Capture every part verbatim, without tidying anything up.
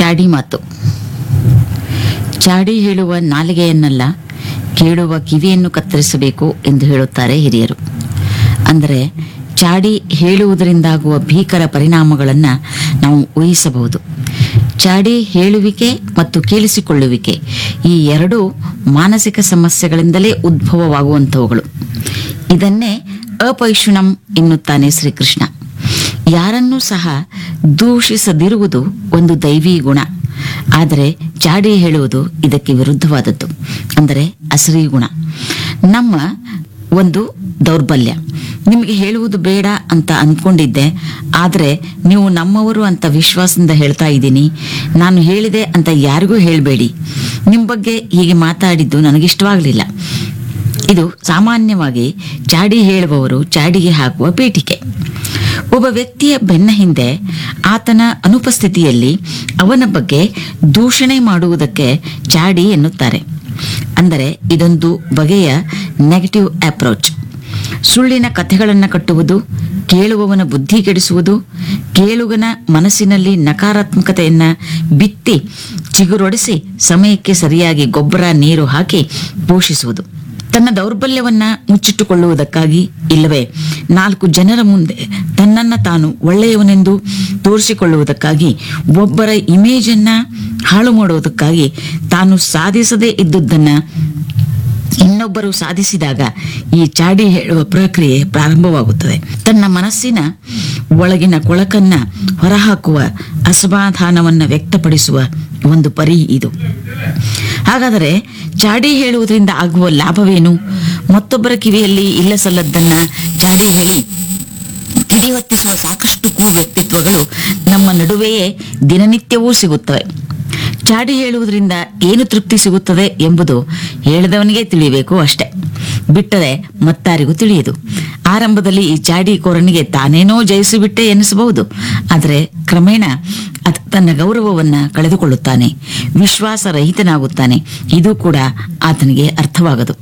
ಚಾಡಿ ಮಾತು. ಚಾಡಿ ಹೇಳುವ ನಾಲಿಗೆಯನ್ನಲ್ಲ, ಕೇಳುವ ಕಿವಿಯನ್ನು ಕತ್ತರಿಸಬೇಕು ಎಂದು ಹೇಳುತ್ತಾರೆ ಹಿರಿಯರು. ಅಂದರೆ ಚಾಡಿ ಹೇಳುವುದರಿಂದಾಗುವ ಭೀಕರ ಪರಿಣಾಮಗಳನ್ನು ನಾವು ಊಹಿಸಬಹುದು. ಚಾಡಿ ಹೇಳುವಿಕೆ ಮತ್ತು ಕೇಳಿಸಿಕೊಳ್ಳುವಿಕೆ ಈ ಎರಡೂ ಮಾನಸಿಕ ಸಮಸ್ಯೆಗಳಿಂದಲೇ ಉದ್ಭವವಾಗುವಂಥವುಗಳು. ಇದನ್ನೇ ಅಪೈಶುನಂ ಎನ್ನುತ್ತಾನೆ ಶ್ರೀಕೃಷ್ಣ. ಯಾರನ್ನೂ ಸಹ ದೂಷಿಸದಿರುವುದು ಒಂದು ದೈವಿ ಗುಣ. ಆದರೆ ಚಾಡಿ ಹೇಳುವುದು ಇದಕ್ಕೆ ವಿರುದ್ಧವಾದದ್ದು, ಅಂದರೆ ಅಸರಿ ಗುಣ, ನಮ್ಮ ಒಂದು ದೌರ್ಬಲ್ಯ. ನಿಮಗೆ ಹೇಳುವುದು ಬೇಡ ಅಂತ ಅಂದ್ಕೊಂಡಿದ್ದೆ, ಆದರೆ ನೀವು ನಮ್ಮವರು ಅಂತ ವಿಶ್ವಾಸದಿಂದ ಹೇಳ್ತಾ ಇದ್ದೀನಿ. ನಾನು ಹೇಳಿದೆ ಅಂತ ಯಾರಿಗೂ ಹೇಳಬೇಡಿ. ನಿಮ್ಮ ಬಗ್ಗೆ ಹೀಗೆ ಮಾತಾಡಿದ್ದು ನನಗಿಷ್ಟವಾಗಲಿಲ್ಲ. ಇದು ಸಾಮಾನ್ಯವಾಗಿ ಚಾಡಿ ಹೇಳುವವರು ಚಾಡಿಗೆ ಹಾಕುವ ಪೀಠಿಕೆ. ಒಬ್ಬ ವ್ಯಕ್ತಿಯ ಬೆನ್ನ ಹಿಂದೆ ಆತನ ಅನುಪಸ್ಥಿತಿಯಲ್ಲಿ ಅವನ ಬಗ್ಗೆ ದೂಷಣೆ ಮಾಡುವುದಕ್ಕೆ ಚಾಡಿ ಎನ್ನುತ್ತಾರೆ. ಅಂದರೆ ಇದೊಂದು ಬಗೆಯ ನೆಗೆಟಿವ್ ಅಪ್ರೋಚ್. ಸುಳ್ಳಿನ ಕಥೆಗಳನ್ನು ಕಟ್ಟುವುದು, ಕೇಳುವವನ ಬುದ್ಧಿ ಕೆಡಿಸುವುದು, ಕೇಳುಗನ ಮನಸ್ಸಿನಲ್ಲಿ ನಕಾರಾತ್ಮಕತೆಯನ್ನು ಬಿತ್ತಿ ಚಿಗುರೊಡಿಸಿ ಸಮಯಕ್ಕೆ ಸರಿಯಾಗಿ ಗೊಬ್ಬರ ನೀರು ಹಾಕಿ ಪೋಷಿಸುವುದು. ತನ್ನ ದೌರ್ಬಲ್ಯವನ್ನ ಮುಚ್ಚಿಟ್ಟುಕೊಳ್ಳುವುದಕ್ಕಾಗಿ, ಇಲ್ಲವೇ ನಾಲ್ಕು ಜನರ ಮುಂದೆ ತನ್ನನ್ನು ತಾನು ಒಳ್ಳೆಯವನೆಂದು ತೋರಿಸಿಕೊಳ್ಳುವುದಕ್ಕಾಗಿ, ಒಬ್ಬರ ಇಮೇಜನ್ನ ಹಾಳು ಮಾಡುವುದಕ್ಕಾಗಿ ತಾನು ಸಾಧಿಸದೇ ಇದ್ದುದನ್ನ ಇನ್ನೊಬ್ಬರು ಸಾಧಿಸಿದಾಗ ಈ ಚಾಡಿ ಹೇಳುವ ಪ್ರಕ್ರಿಯೆ ಪ್ರಾರಂಭವಾಗುತ್ತದೆ. ತನ್ನ ಮನಸ್ಸಿನ ಒಳಗಿನ ಕೊಳಕನ್ನ ಹೊರಹಾಕುವ, ಅಸಮಾಧಾನವನ್ನ ವ್ಯಕ್ತಪಡಿಸುವ ಒಂದು ಪರಿ ಇದು. ಹಾಗಾದರೆ ಚಾಡಿ ಹೇಳುವುದರಿಂದ ಆಗುವ ಲಾಭವೇನು? ಮತ್ತೊಬ್ಬರ ಕಿವಿಯಲ್ಲಿ ಇಲ್ಲ ಸಲ್ಲದ್ದನ್ನ ಚಾಡಿ ಹೇಳಿ ಕಿಡಿ ಹೊತ್ತಿಸುವ ಸಾಕಷ್ಟು ಕೂ ವ್ಯಕ್ತಿತ್ವಗಳು ನಮ್ಮ ನಡುವೆಯೇ ದಿನನಿತ್ಯವೂ ಸಿಗುತ್ತವೆ. ಚಾಡಿ ಹೇಳುವುದರಿಂದ ಏನು ತೃಪ್ತಿ ಸಿಗುತ್ತದೆ ಎಂಬುದು ಹೇಳಿದವನಿಗೆ ತಿಳಿಯಬೇಕು ಅಷ್ಟೆ, ಬಿಟ್ಟರೆ ಮತ್ತಾರಿಗೂ ತಿಳಿಯದು. ಆರಂಭದಲ್ಲಿ ಈ ಚಾಡಿ ಕೋರನಿಗೆ ತಾನೇನೋ ಜಯಿಸಿಬಿಟ್ಟೆ ಎನ್ನಿಸಬಹುದು. ಆದರೆ ಕ್ರಮೇಣ ಅತ ತನ್ನ ಗೌರವವನ್ನು ಕಳೆದುಕೊಳ್ಳುತ್ತಾನೆ, ವಿಶ್ವಾಸರಹಿತನಾಗುತ್ತಾನೆ. ಇದು ಕೂಡ ಆತನಿಗೆ ಅರ್ಥವಾಗದು.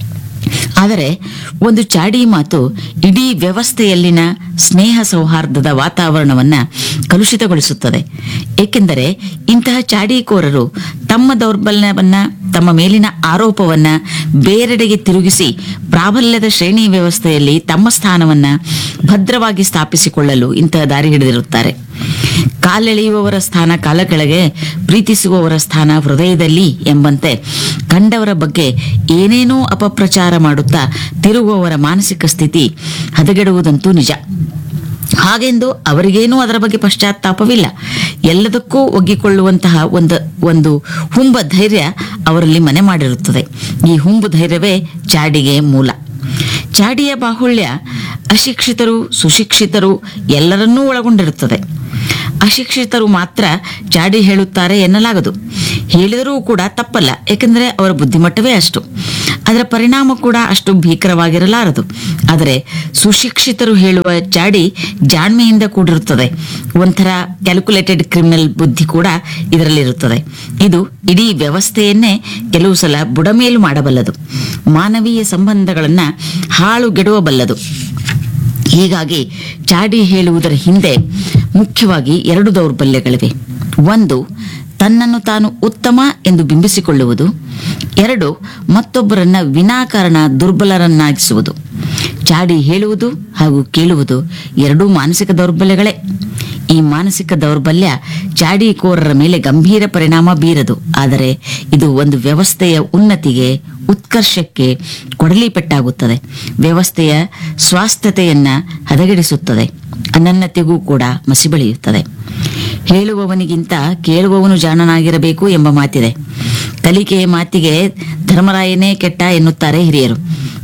ಆದರೆ ಒಂದು ಚಾಡಿ ಮಾತು ಇಡೀ ವ್ಯವಸ್ಥೆಯಲ್ಲಿನ ಸ್ನೇಹ ಸೌಹಾರ್ದದ ವಾತಾವರಣವನ್ನ ಕಲುಷಿತಗೊಳಿಸುತ್ತದೆ. ಏಕೆಂದರೆ ಇಂತಹ ಚಾಡಿಕೋರರು ತಮ್ಮ ದೌರ್ಬಲ್ಯವನ್ನ, ತಮ್ಮ ಮೇಲಿನ ಆರೋಪವನ್ನ ಬೇರೆಡೆಗೆ ತಿರುಗಿಸಿ ಪ್ರಾಬಲ್ಯದ ಶ್ರೇಣಿ ವ್ಯವಸ್ಥೆಯಲ್ಲಿ ತಮ್ಮ ಸ್ಥಾನವನ್ನ ಭದ್ರವಾಗಿ ಸ್ಥಾಪಿಸಿಕೊಳ್ಳಲು ಇಂತಹ ದಾರಿ ಹಿಡಿದಿರುತ್ತಾರೆ. ಕಾಲೆಳೆಯುವವರ ಸ್ಥಾನ ಕಾಲ ಕೆಳಗೆ, ಪ್ರೀತಿಸುವವರ ಸ್ಥಾನ ಹೃದಯದಲ್ಲಿ ಎಂಬಂತೆ ಕಂಡವರ ಬಗ್ಗೆ ಏನೇನೋ ಅಪಪ್ರಚಾರ ಮಾಡುತ್ತಾ ತಿರುಗುವವರ ಮಾನಸಿಕ ಸ್ಥಿತಿ ಹದಗೆಡುವುದಂತೂ ನಿಜ. ಹಾಗೆಂದು ಅವರಿಗೇನೂ ಅದರ ಬಗ್ಗೆ ಪಶ್ಚಾತ್ತಾಪವಿಲ್ಲ. ಎಲ್ಲದಕ್ಕೂ ಒಗ್ಗಿಕೊಳ್ಳುವಂತಹ ಒಂದು ಒಂದು ಹುಂಬ ಧೈರ್ಯ ಅವರಲ್ಲಿ ಮನೆ ಮಾಡಿರುತ್ತದೆ. ಈ ಹುಂಬು ಧೈರ್ಯವೇ ಚಾಡಿಗೆ ಮೂಲ. ಚಾಡಿಯ ಬಾಹುಳ್ಯ ಅಶಿಕ್ಷಿತರು, ಸುಶಿಕ್ಷಿತರು ಎಲ್ಲರನ್ನೂ ಒಳಗೊಂಡಿರುತ್ತದೆ. ಅಶಿಕ್ಷಿತರು ಮಾತ್ರ ಚಾಡಿ ಹೇಳುತ್ತಾರೆ ಎನ್ನಲಾಗದು. ಹೇಳಿದರೂ ಕೂಡ ತಪ್ಪಲ್ಲ, ಏಕೆಂದರೆ ಅವರ ಬುದ್ಧಿಮಟ್ಟವೇ ಅಷ್ಟು. ಅದರ ಪರಿಣಾಮ ಕೂಡ ಅಷ್ಟು ಭೀಕರವಾಗಿರಲಾರದು. ಆದರೆ ಸುಶಿಕ್ಷಿತರು ಹೇಳುವ ಚಾಡಿ ಜಾಣ್ಮೆಯಿಂದ ಕೂಡಿರುತ್ತದೆ. ಒಂಥರ ಕ್ಯಾಲ್ಕುಲೇಟೆಡ್ ಕ್ರಿಮಿನಲ್ ಬುದ್ಧಿ ಕೂಡ ಇದರಲ್ಲಿರುತ್ತದೆ. ಇದು ಇಡೀ ವ್ಯವಸ್ಥೆಯನ್ನೇ ಕೆಲವು ಸಲ ಬುಡಮೇಲು ಮಾಡಬಲ್ಲದು, ಮಾನವೀಯ ಸಂಬಂಧಗಳನ್ನು ಹಾಳುಗೆಡುವಬಲ್ಲದು. ಹೀಗಾಗಿ ಚಾಡಿ ಹೇಳುವುದರ ಹಿಂದೆ ಮುಖ್ಯವಾಗಿ ಎರಡು ದೌರ್ಬಲ್ಯಗಳಿವೆ. ಒಂದು, ತನ್ನನ್ನು ತಾನು ಉತ್ತಮ ಎಂದು ಬಿಂಬಿಸಿಕೊಳ್ಳುವುದು. ಎರಡು, ಮತ್ತೊಬ್ಬರನ್ನ ವಿನಾಕಾರಣ ದುರ್ಬಲರನ್ನಾಗಿಸುವುದು. ಚಾಡಿ ಹೇಳುವುದು ಹಾಗೂ ಕೇಳುವುದು ಎರಡೂ ಮಾನಸಿಕ ದೌರ್ಬಲ್ಯಗಳೇ. ಈ ಮಾನಸಿಕ ದೌರ್ಬಲ್ಯ ಚಾಡಿಕೋರರ ಮೇಲೆ ಗಂಭೀರ ಪರಿಣಾಮ ಬೀರದು. ಆದರೆ ಇದು ಒಂದು ವ್ಯವಸ್ಥೆಯ ಉನ್ನತಿಗೆ, ಉತ್ಕರ್ಷಕ್ಕೆ ಕೊಡಲಿ ಪೆಟ್ಟಾಗುತ್ತದೆ. ವ್ಯವಸ್ಥೆಯ ಸ್ವಾಸ್ಥ್ಯತೆಯನ್ನ ಹದಗೆಡಿಸುತ್ತದೆ, ಅನನ್ಯತೆಗೂ ಕೂಡ ಮಸಿ ಬೆಳೆಯುತ್ತದೆ. ಹೇಳುವವನಿಗಿಂತ ಕೇಳುವವನು ಜಾಣನಾಗಿರಬೇಕು ಎಂಬ ಮಾತಿದೆ. ಕಲಿಕೆಯ ಮಾತಿಗೆ ಧರ್ಮರಾಯನೇ ಕೆಟ್ಟ ಎನ್ನುತ್ತಾರೆ ಹಿರಿಯರು.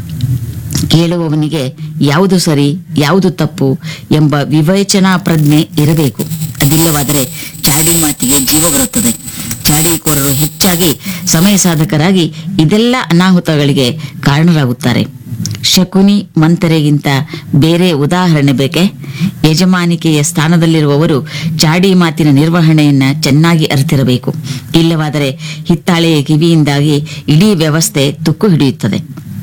ಕೇಳುವವನಿಗೆ ಯಾವುದು ಸರಿ, ಯಾವುದು ತಪ್ಪು ಎಂಬ ವಿವೇಚನಾ ಪ್ರಜ್ಞೆ ಇರಬೇಕು. ಅದಿಲ್ಲವಾದರೆ ಚಾಡಿ ಮಾತಿಗೆ ಜೀವ ಬರುತ್ತದೆ. ಚಾಡಿಕೋರರು ಹೆಚ್ಚಾಗಿ ಸಮಯ ಸಾಧಕರಾಗಿ ಇದೆಲ್ಲ ಅನಾಹುತಗಳಿಗೆ ಕಾರಣರಾಗುತ್ತಾರೆ. ಶಕುನಿ ಮಂತರೆಗಿಂತ ಬೇರೆ ಉದಾಹರಣೆ ಬೇಕೆ? ಯಜಮಾನಿಕೆಯ ಸ್ಥಾನದಲ್ಲಿರುವವರು ಚಾಡಿ ಮಾತಿನ ನಿರ್ವಹಣೆಯನ್ನ ಚೆನ್ನಾಗಿ ಅರಿತಿರಬೇಕು. ಇಲ್ಲವಾದರೆ ಹಿತ್ತಾಳೆಯ ಕಿವಿಯಿಂದಾಗಿ ಇಡೀ ವ್ಯವಸ್ಥೆ ತುಕ್ಕು ಹಿಡಿಯುತ್ತದೆ.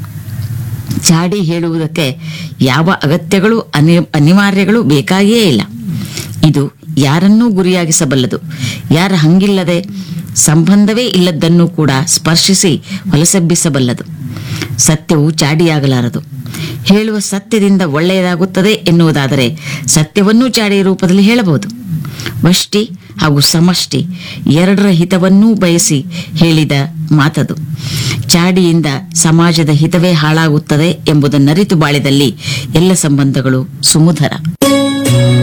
ಚಾಡಿ ಹೇಳುವುದಕ್ಕೆ ಯಾವ ಅಗತ್ಯಗಳು ಅನಿ ಅನಿವಾರ್ಯಗಳು ಬೇಕಾಗಿಯೇ ಇಲ್ಲ. ಇದು ಯಾರನ್ನೂ ಗುರಿಯಾಗಿಸಬಲ್ಲದು. ಯಾರ ಹಂಗಿಲ್ಲದೆ ಸಂಬಂಧವೇ ಇಲ್ಲದ್ದನ್ನು ಕೂಡ ಸ್ಪರ್ಶಿಸಿ ಹೊಲಸೆಬ್ಬಿಸಬಲ್ಲದು. ಸತ್ಯವು ಚಾಡಿಯಾಗಲಾರದು. ಹೇಳುವ ಸತ್ಯದಿಂದ ಒಳ್ಳೆಯದಾಗುತ್ತದೆ ಎನ್ನುವುದಾದರೆ ಸತ್ಯವನ್ನೂ ಚಾಡಿಯ ರೂಪದಲ್ಲಿ ಹೇಳಬಹುದು. ವಷ್ಟಿ ಹಾಗೂ ಸಮಷ್ಟಿ ಎರಡರ ಹಿತವನ್ನೂ ಬಯಸಿ ಹೇಳಿದ ಮಾತದು. ಚಾಡಿಯಿಂದ ಸಮಾಜದ ಹಿತವೇ ಹಾಳಾಗುತ್ತದೆ ಎಂಬುದನ್ನರಿತು ಬಾಳಿದಲ್ಲಿ ಎಲ್ಲ ಸಂಬಂಧಗಳು ಸುಮಧುರ.